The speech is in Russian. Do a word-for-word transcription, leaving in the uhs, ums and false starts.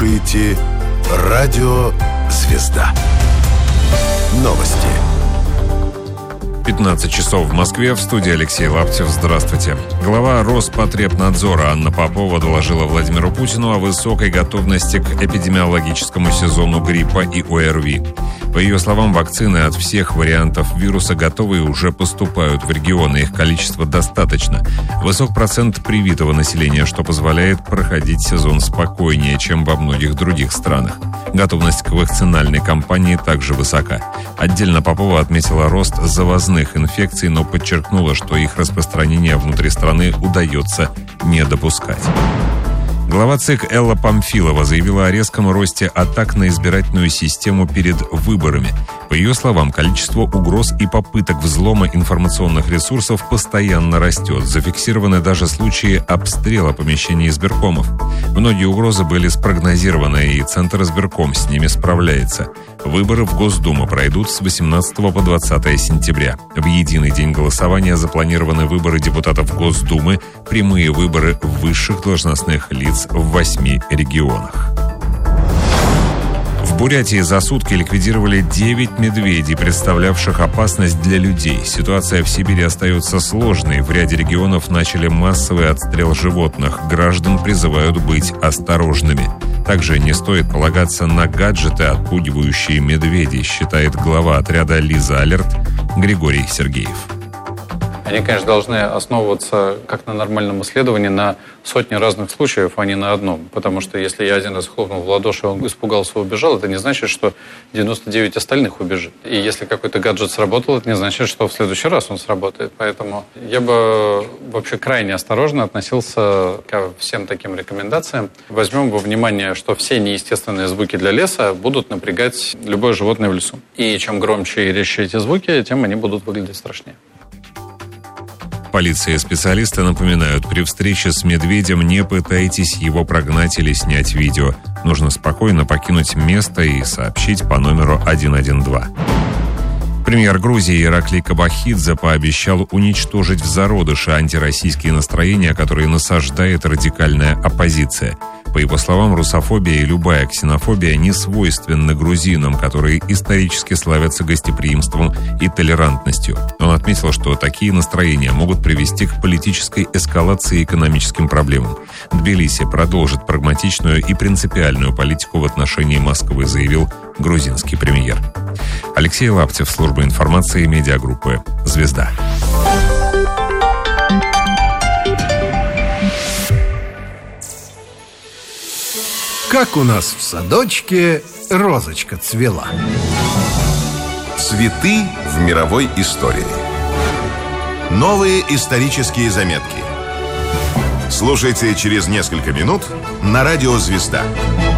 слушаете Радио «Звезда». Новости. пятнадцать часов в Москве. В студии Алексей Лаптев. Здравствуйте. Глава Роспотребнадзора Анна Попова доложила Владимиру Путину о высокой готовности к эпидемиологическому сезону гриппа и ОРВИ. По ее словам, вакцины от всех вариантов вируса готовы и уже поступают в регионы. Их количество достаточно. Высок процент привитого населения, что позволяет проходить сезон спокойнее, чем во многих других странах. Готовность к вакцинальной кампании также высока. Отдельно Попова отметила рост завозных инфекций, но подчеркнула, что их распространение внутри страны удается не допускать. Глава ЦИК Элла Памфилова заявила о резком росте атак на избирательную систему перед выборами. По ее словам, количество угроз и попыток взлома информационных ресурсов постоянно растет. Зафиксированы даже случаи обстрела помещений избиркомов. Многие угрозы были спрогнозированы, и Центр избирком с ними справляется. Выборы в Госдуму пройдут с восемнадцатого по двадцатое сентября. В единый день голосования запланированы выборы депутатов Госдумы, прямые выборы высших должностных лиц в восьми регионах. В Бурятии за сутки ликвидировали девять медведей, представлявших опасность для людей. Ситуация в Сибири остается сложной. В ряде регионов начали массовый отстрел животных. Граждан призывают быть осторожными. Также не стоит полагаться на гаджеты, отпугивающие медведей, считает глава отряда «Лиза Алерт» Григорий Сергеев. Они, конечно, должны основываться, как на нормальном исследовании, на сотне разных случаев, а не на одном. Потому что если я один раз хлопнул в ладоши, он испугался и убежал, это не значит, что девяносто девять остальных убежит. И если какой-то гаджет сработал, это не значит, что в следующий раз он сработает. Поэтому я бы вообще крайне осторожно относился ко всем таким рекомендациям. Возьмем во внимание, что все неестественные звуки для леса будут напрягать любое животное в лесу. И чем громче и резче эти звуки, тем они будут выглядеть страшнее. Полиция и специалисты напоминают, при встрече с медведем не пытайтесь его прогнать или снять видео. Нужно спокойно покинуть место и сообщить по номеру один один два. Премьер Грузии Ираклий Кабахидзе пообещал уничтожить в зародыше антироссийские настроения, которые насаждает радикальная оппозиция. По его словам, русофобия и любая ксенофобия не свойственны грузинам, которые исторически славятся гостеприимством и толерантностью. Он отметил, что такие настроения могут привести к политической эскалации и экономическим проблемам. Тбилиси продолжит прагматичную и принципиальную политику в отношении Москвы, заявил грузинский премьер. Алексей Лаптев, служба информации медиагруппы «Звезда». Как у нас в садочке розочка цвела. Цветы в мировой истории. Новые исторические заметки. Слушайте через несколько минут на Радио «Звезда».